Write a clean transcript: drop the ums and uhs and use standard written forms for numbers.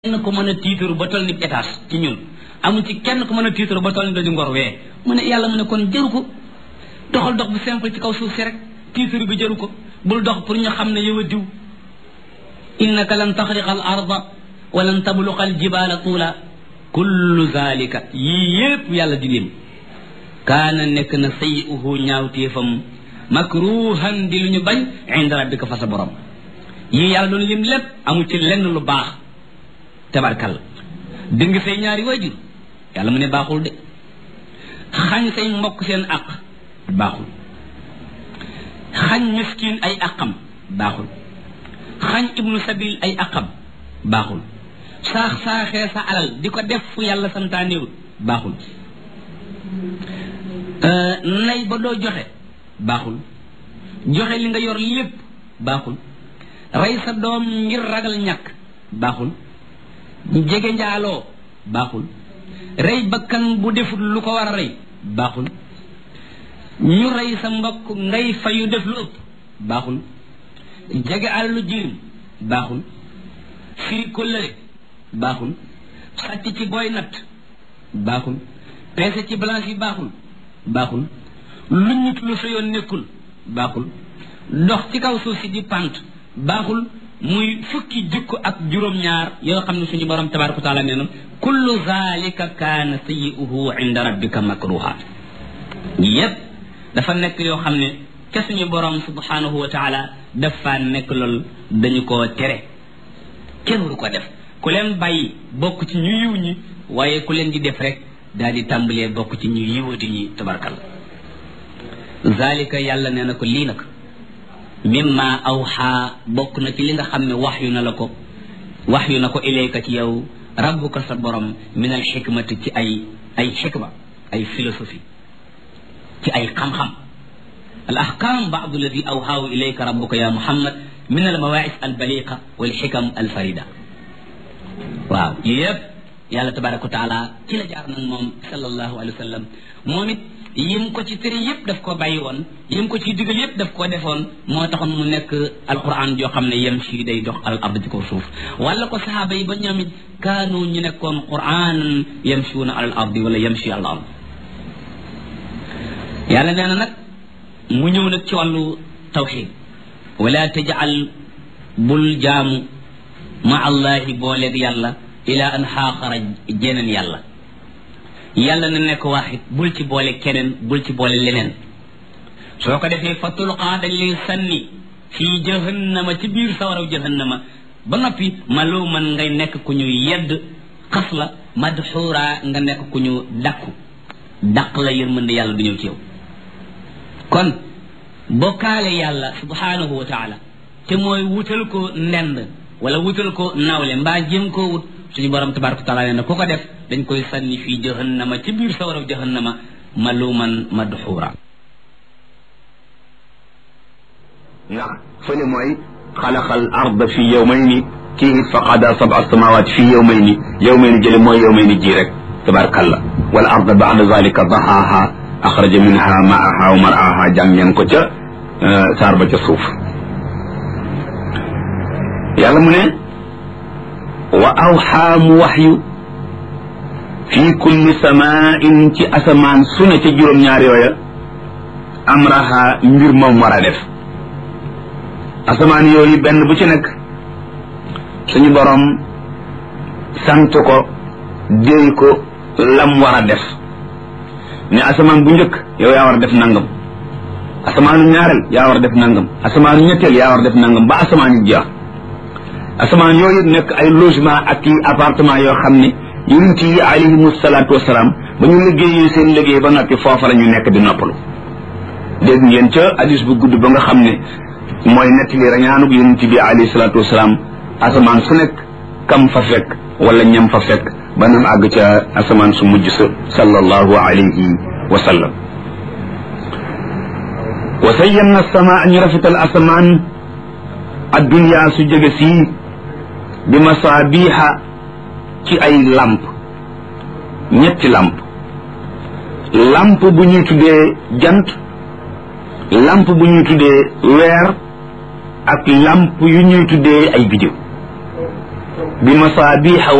kenn ko mën a tiitaru ba toll ni étage ci ñun amul ci kenn ko mën a tiitaru ba toll ni daju ngor wee mu ne yàlla mu ne kon jëru ko doxal dox bu simple ci kaw suuf si rek tiitaru bi jëru ko bul dox pour ñu xam ne yow a diw innaka lan taxriqa al arda wa lan tabluqa al jibala tuula kullu zalika yii yépp yàlla di lim kaana nekk na sayi'uhu ñaawteefam makruhan di lu ñu bañ inda rabbika fa sa borom yii yàlla doon lim lépp amul ci lenn lu baax tabarkal dëng say ñaari waajur yàlla mu ne baaxul de xañ say mbokk seen àq baaxul xañ miskin ay àqam baaxul xañ ibnu sabil ay àqam baaxul saaxee sa alal di ko def fu yàlla santaanewul baaxul nay ba doo joxe baaxul joxe li nga yor lépp baaxul rey sa doom ngir ragal ñàkk baaxul jege njaaloo baaxul rey bakkan bu deful lu ko war a rey baaxul ñu rey sa mbokk ngay fayu def lu ëpp baaxul jege alalu jirim baaxul firi kóllëre baaxul sàcc ci booy natt baaxul peese ci balance yi baaxul lu nit lu sa yoon nekkul baaxul dox ci kaw suuf si di pant baaxul muy fukki jikko ak juróom-ñaar yoo xam ne suñu borom tabaraka wa taala nee na kullu zalika kaana sayyi'uhu inda rabbika makruha yépp dafa nekk yoo xam ne ca suñu borom subhanahu wa taala dafa nekk lool dañu koo tere kenn waru ko def ku leen bàyyi bokk ci ñu yiw ñi waaye ku leen di def rek daal di tàmbalee bokk ci ñu yiwati ñi tabarakalla zalika yàlla nee na ko lii nag mimma awxa bokk na ci li nga xam ne wax yu na ko ilayka ci yow rabbuka sa borom min al xikmati ci ay xikma ay philosophie ci ay xam-xam al ahkam baadu alladi awxaahu ilayka rabbuka ya muhammad min al mawaa'is al baliqa wal xikam al farida waaw yëpp yàlla tabaraka wa taala ci la jaar nag moom sallallahu alayhi wa sallam moom it yim ko ci tere yëpp daf koo bàyyi woon yim ko ci digal yëpp daf koo defoon moo taxoon mu nekk alquran joo xam ne yem si day dox al ard ci kaw suuf wala ko sahaaba yi ba ñoom it kaanu ñu nekkoon quran yamshuuna al ardi wala yamshi al ard yàlla nee na nag mu ñëw nag ci wàllu tawxid wala tajal bul jaamu ma allahi booleeg yàlla ila an xaaxara jeneen yàlla na nekk waaxid bul ci boole keneen bul ci boole leneen soo ko defee fa tulqaa dañ lay sànni fii jahannama ci biir sawaraw jahannama ba noppi maluman ngay nekk ku ñu yedd xas la madxuura nga nekk ku ñu daq la yërmande yàlla du ñëw ci yow kon bokkaale yàlla subhanahu wa taala te mooy wutal ko ndend wala wutal ko nawle mbaa jéem koo wut suñu borom tabaraka wa taala nee na ku ko def dañ koy sànni fii jahannama ci biir sawaraw jahannama maluman madxuura ndax fële mooy xalaqal arda fi yawmayni kii it fa qada sab'a samawati fi yawmayni jële mooy yawmayni ji rek tabarakallah wal arda ba'da zalika dahaha axraja minha ma'aha wa mar'aha jàng ngeen ko ca saar ba ca suuf yàlla mu ne wa awxaa mu waxyu fii kulli samain ci asamaan su ne ca juróom-ñaar yooya amraha mbir moom war a def asamaan yooyu benn bu ci nekk suñu borom sant ko déy ko lam war a def ne asamaan bu njëkk yow yaa war a def nangam asamaanu ñaareel yaa war a def nangam asamaanu ñetteel yaa war a def nangam ba asamaan yu jeex asamaan yooyu nekk ay logement ak i appartement yoo xam ne yonent yi alayhimu salaatu wasalaam ba ñu liggéeyee seen liggéey ba noppi foofa la ñu nekk di noppalu dégg ngeen ca hadis bu gudd ba nga xam ne mooy nettali rañaanug yonent bi alayhi salaatu wasalaam asamaan su nekk kam fa fekk wala ñam fa fekk ba nam àgg ca asamaan su mujj sa sallallahu alayhi wa sallam wa sayyanna samaa ñu rafetal asamaan addunya su jege sii bi masaabiha ci ay lamp ñetti lamp bu ñuy tuddee jant lamp bu ñuy tuddee weer ak lamp yu ñuy tuddee ay biddiw bi masaabiha